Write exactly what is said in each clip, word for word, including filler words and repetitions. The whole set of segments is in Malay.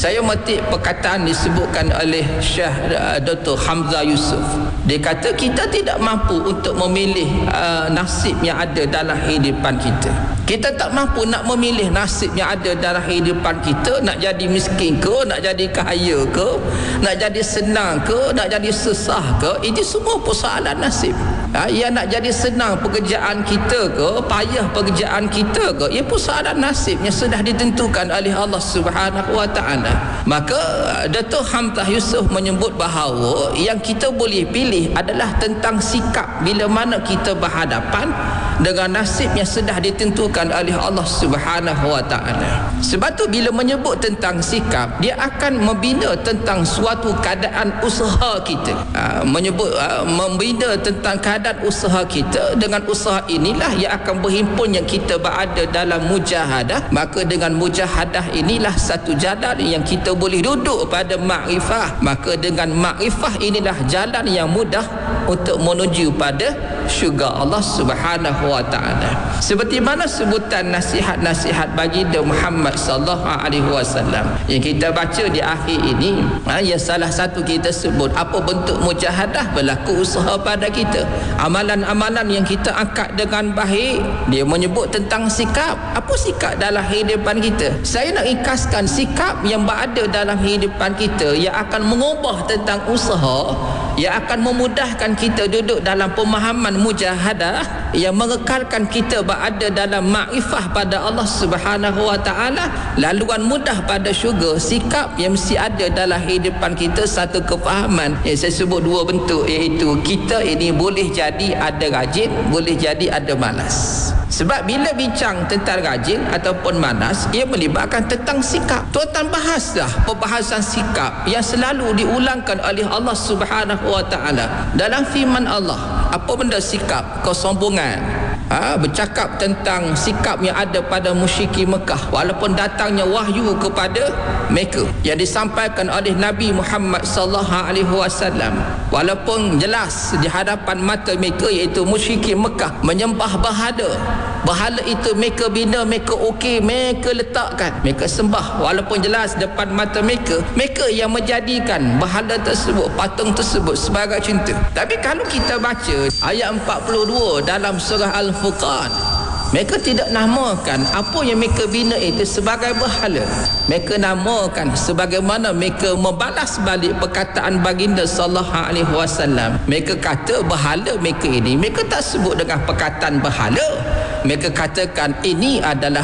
Saya metik perkataan disebutkan oleh Syekh uh, Doktor Hamzah Yusuf. Dia kata kita tidak mampu untuk memilih uh, nasib yang ada dalam kehidupan kita. Kita tak mampu nak memilih nasib yang ada dalam kehidupan kita, nak jadi miskin ke, nak jadi kaya ke, nak jadi senang ke, nak jadi susah ke. Itu semua persoalan nasib. Ha, yang nak jadi senang pekerjaan kita ke, payah pekerjaan kita ke, ia persoalan nasib yang sudah ditentukan oleh Allah Subhanahu Wa Taala. Maka Datuk Hamzah Yusuf menyebut bahawa yang kita boleh pilih adalah tentang sikap bila mana kita berhadapan dengan nasib yang sudah ditentukan oleh Allah Subhanahu Wa Taala. Sebab tu bila menyebut tentang sikap, dia akan membina tentang suatu keadaan usaha kita. Ha, menyebut ha, membina tentang keadaan usaha kita. Dengan usaha inilah yang akan berhimpun yang kita berada dalam mujahadah. Maka dengan mujahadah inilah satu jalan yang kita boleh duduk pada makrifah. Maka dengan makrifah inilah jalan yang mudah untuk menuju pada syurga Allah Subhanahu Wa Taala. Seperti mana sebutan nasihat-nasihat baginda Muhammad sallallahu alaihi wasallam yang kita baca di akhir ini, ha, yang salah satu kita sebut apa bentuk mujahadah, berlaku usaha pada kita. Amalan-amalan yang kita angkat dengan baik, dia menyebut tentang sikap. Apa sikap dalam kehidupan kita? Saya nak ringkaskan sikap yang berada dalam kehidupan kita yang akan mengubah tentang usaha, yang akan memudahkan kita duduk dalam pemahaman mujahadah, yang mengekalkan kita berada dalam makrifah pada Allah Subhanahu Wa Taala, laluan mudah pada syurga. Sikap yang mesti ada dalam kehidupan kita, satu kefahaman yang saya sebut dua bentuk, iaitu kita ini boleh jadi ada rajin, boleh jadi ada malas. Sebab bila bincang tentang rajin ataupun malas, ia melibatkan tentang sikap. Tuan-tuan bahaslah perbahasan sikap yang selalu diulangkan oleh Allah Subhanahu Wa Taala dalam firman Allah. Apa benda sikap? Kesombongan. Ha, bercakap tentang sikap yang ada pada musyrikin Mekah walaupun datangnya wahyu kepada mereka yang disampaikan oleh Nabi Muhammad sallallahu alaihi wasallam, walaupun jelas di hadapan mata mereka iaitu musyrikin Mekah menyembah berhala. Berhala itu mereka bina, mereka okey, mereka letakkan, mereka sembah, walaupun jelas depan mata mereka mereka yang menjadikan berhala tersebut, patung tersebut sebagai cinta. Tapi kalau kita baca ayat empat puluh dua dalam surah Al-Furqan, mereka tidak namakan apa yang mereka bina itu sebagai berhala. Mereka namakan sebagaimana mereka membalas balik perkataan baginda sallallahu alaihi wasallam. Mereka kata berhala mereka ini, mereka tak sebut dengan perkataan berhala. Mereka katakan ini adalah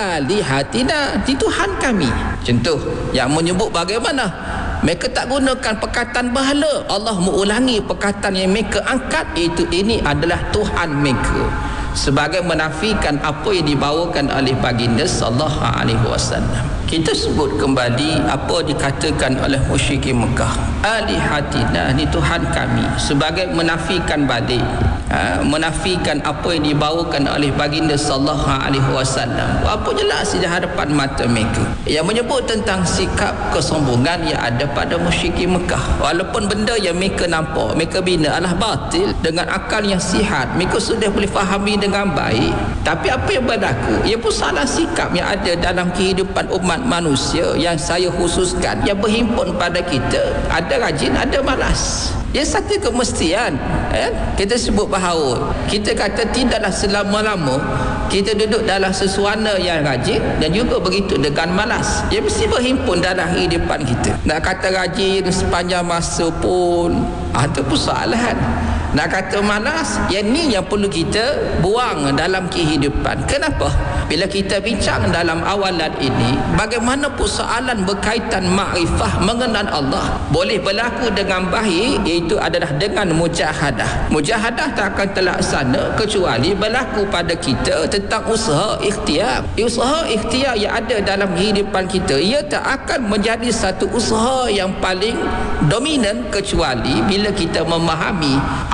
alihatina, di Tuhan kami. Contoh yang menyebut bagaimana mereka tak gunakan perkataan berhala. Allah mengulangi perkataan yang mereka angkat, iaitu ini adalah Tuhan mereka, sebagai menafikan apa yang dibawakan oleh baginda sallallahu alaihi wasallam. Kita sebut kembali apa dikatakan oleh musyrikin Mekah, alihatina, ni Tuhan kami, sebagai menafikan balik, ha, menafikan apa yang dibawakan oleh baginda sallallahu alaihi wasallam. Apa jelas di hadapan mata mereka, yang menyebut tentang sikap kesombongan yang ada pada musyrikin Mekah. Walaupun benda yang mereka nampak, mereka bina adalah batil, dengan akal yang sihat mereka sudah boleh fahami dengan baik. Tapi apa yang berlaku, ia pun salah sikap yang ada dalam kehidupan umat manusia yang saya khususkan, yang berhimpun pada kita. Ada rajin, ada malas. Ia satu kemestian, eh? Kita sebut bahawa kita kata tidaklah selama-lama kita duduk dalam sesuana yang rajin dan juga begitu dengan malas. Ia mesti berhimpun dalam kehidupan kita. Nak kata rajin sepanjang masa pun ada persoalan. Nak kata malas, yang ni yang perlu kita buang dalam kehidupan. Kenapa? Bila kita bincang dalam awalan ini, bagaimana persoalan berkaitan makrifah mengenal Allah boleh berlaku dengan baik, iaitu adalah dengan mujahadah. Mujahadah tak akan terlaksana kecuali berlaku pada kita tentang usaha ikhtiar. Usaha ikhtiar yang ada dalam kehidupan kita, ia tak akan menjadi satu usaha yang paling dominan kecuali bila kita memahami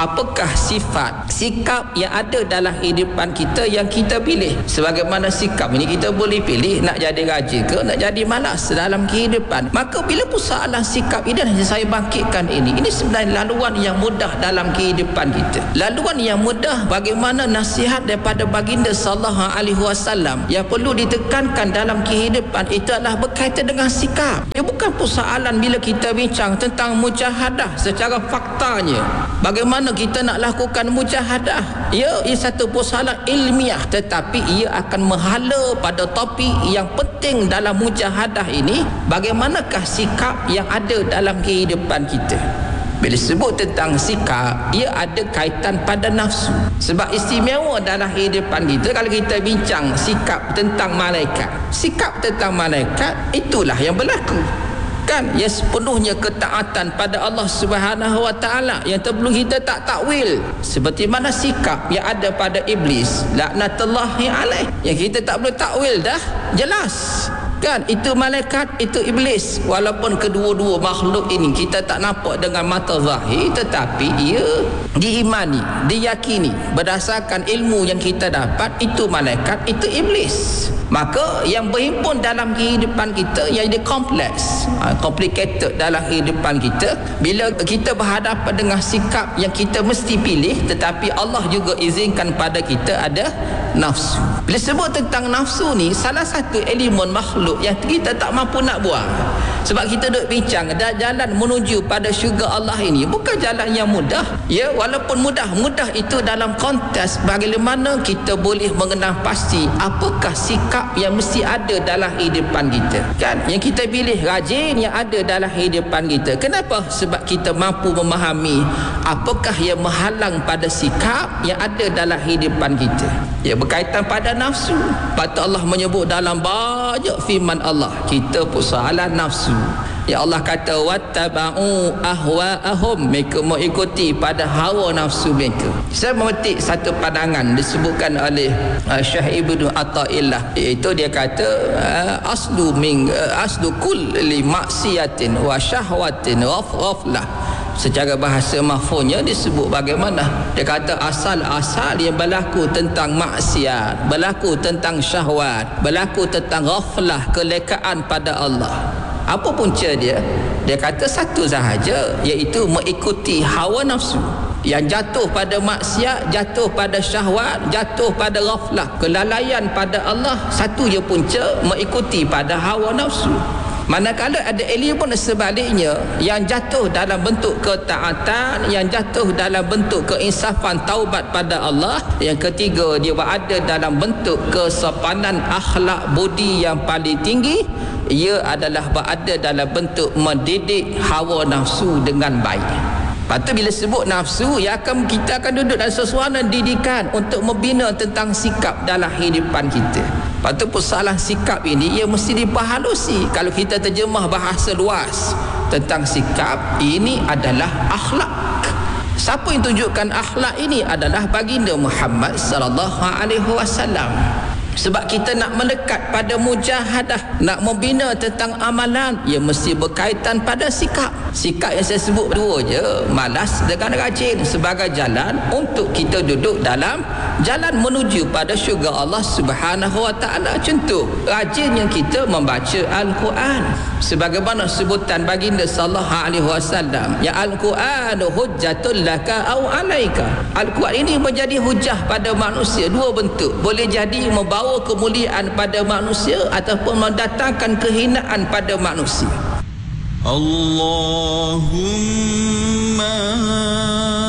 apakah sifat sikap yang ada dalam kehidupan kita yang kita pilih. Sebagaimana sikap ini kita boleh pilih nak jadi rajin ke nak jadi malas dalam kehidupan. Maka bila persoalan sikap ini yang saya bangkitkan ini, ini sebenarnya laluan yang mudah dalam kehidupan kita, laluan yang mudah bagaimana nasihat daripada baginda sallallahu alaihi wasallam yang perlu ditekankan dalam kehidupan itu adalah berkaitan dengan sikap. Ia bukan persoalan bila kita bincang tentang mujahadah secara faktanya, bagaimana kita nak lakukan mujahadah. Ya, ia satu persoalan ilmiah, tetapi ia akan menghala pada topik yang penting dalam mujahadah ini, bagaimanakah sikap yang ada dalam kehidupan kita. Bila sebut tentang sikap, ia ada kaitan pada nafsu. Sebab istimewa dalam kehidupan kita, kalau kita bincang sikap tentang malaikat, sikap tentang malaikat itulah yang berlaku, kan, yang sepenuhnya ketaatan pada Allah Subhanahu wa taala yang perlu kita tak takwil. Seperti mana sikap yang ada pada iblis, laknatullahi alaih, yang kita tak boleh takwil dah, jelas. Kan, itu malaikat, itu iblis. Walaupun kedua-dua makhluk ini kita tak nampak dengan mata zahir, tetapi ia diimani, diyakini berdasarkan ilmu yang kita dapat, itu malaikat, itu iblis. Maka yang berhimpun dalam kehidupan kita yang dia kompleks, complicated dalam kehidupan kita, bila kita berhadapan dengan sikap yang kita mesti pilih, tetapi Allah juga izinkan pada kita ada nafsu. Bila sebut tentang nafsu ni, salah satu elemen makhluk yang kita tak mampu nak buang. Sebab kita duk bincang dan jalan menuju pada syurga Allah ini bukan jalan yang mudah. Ya, walaupun mudah, mudah itu dalam konteks bagaimana kita boleh mengenal pasti apakah sikap yang mesti ada dalam kehidupan kita. Kan, yang kita pilih rajin yang ada dalam kehidupan kita. Kenapa? Sebab kita mampu memahami apakah yang menghalang pada sikap yang ada dalam kehidupan kita. Ya, berkaitan pada nafsu. Patut Allah menyebut dalam banyak firman Allah, kita persoalan nafsu. Ya, Allah kata wattaba'u ahwa'ahum, mereka mengikuti pada hawa nafsu mereka. Saya memetik satu pandangan disebutkan oleh uh, Syekh Ibnu Athaillah, iaitu dia kata uh, aslu min uh, aslu kulli maksiatin wa syahwatin ghaflah. Secara bahasa mahfuznya disebut bagaimana? Dia kata asal-asal yang berlaku tentang maksiat, berlaku tentang syahwat, berlaku tentang ghaflah, kelekaan pada Allah. Apa punca dia? Dia kata satu sahaja, iaitu mengikuti hawa nafsu. Yang jatuh pada maksiat, jatuh pada syahwat, jatuh pada ghaflah, kelalaian pada Allah, satu je punca, mengikuti pada hawa nafsu. Manakala ada elemen sebaliknya yang jatuh dalam bentuk ketaatan, yang jatuh dalam bentuk keinsafan taubat pada Allah, yang ketiga dia berada dalam bentuk kesopanan akhlak budi yang paling tinggi, ia adalah berada dalam bentuk mendidik hawa nafsu dengan baik. Lepas tu bila sebut nafsu, ya akan kita akan duduk dalam sesuatu didikan untuk membina tentang sikap dalam kehidupan kita. Lepas tu persoalan sikap ini ia mesti diperhalusi. Kalau kita terjemah bahasa luas tentang sikap, ini adalah akhlak. Siapa yang tunjukkan akhlak ini adalah baginda Muhammad sallallahu alaihi wasallam. Sebab kita nak melekat pada mujahadah, nak membina tentang amalan, ia mesti berkaitan pada sikap. Sikap yang saya sebut dua je, malas dengan rajin, sebagai jalan untuk kita duduk dalam jalan menuju pada syurga Allah Subhanahu wa taala. Contoh, rajinnya kita membaca Al-Quran. Sebagaimana sebutan baginda sallallahu alaihi wasallam, ya Al-Quran hujjatul laka au alaika. Al-Quran ini menjadi hujah pada manusia dua bentuk. Boleh jadi membawa kemuliaan pada manusia ataupun mendatangkan kehinaan pada manusia. Allahumma